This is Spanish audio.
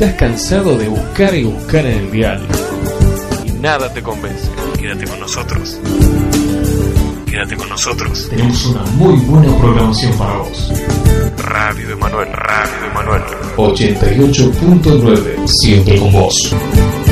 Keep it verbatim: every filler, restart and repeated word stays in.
Estás cansado de buscar y buscar en el dial y nada te convence. Quédate con nosotros. Quédate con nosotros. Tenemos una muy buena programación para vos. Radio Emanuel, Radio Emanuel ochenta y ocho punto nueve, siempre con vos.